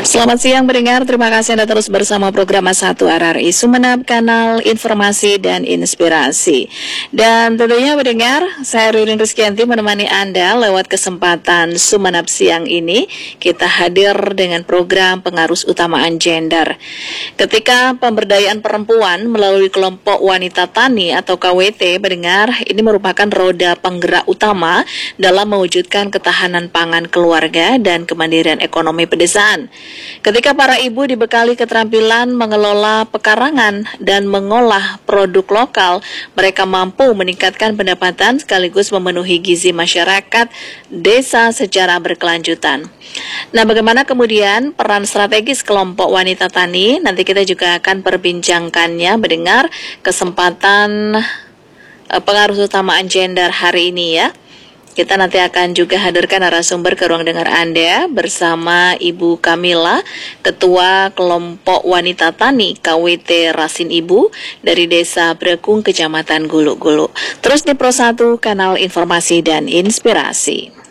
Selamat siang pendengar, terima kasih Anda terus bersama program A1 RRI Sumeneb, kanal informasi dan inspirasi. Dan tentunya pendengar, saya Ririn Rizkyanti menemani Anda lewat kesempatan Sumeneb siang ini. Kita hadir dengan program pengarus utamaan gender. Ketika pemberdayaan perempuan melalui kelompok wanita tani atau KWT, pendengar, ini merupakan roda penggerak utama dalam mewujudkan ketahanan pangan keluarga dan kemandirian ekonomi pedesaan. Ketika para ibu dibekali keterampilan mengelola pekarangan dan mengolah produk lokal, mereka mampu meningkatkan pendapatan sekaligus memenuhi gizi masyarakat desa secara berkelanjutan. Nah, bagaimana kemudian peran strategis kelompok wanita tani? Nanti kita juga akan perbincangkannya mendengar kesempatan pengaruh utamaan gender hari ini ya. Kita nanti akan juga hadirkan narasumber ke ruang dengar Anda bersama Ibu Kamila, Ketua Kelompok Wanita Tani KWT Rasin Ibu dari Desa Brekung, Kecamatan Guluk-Guluk. Terus di Pro 1, kanal informasi dan inspirasi.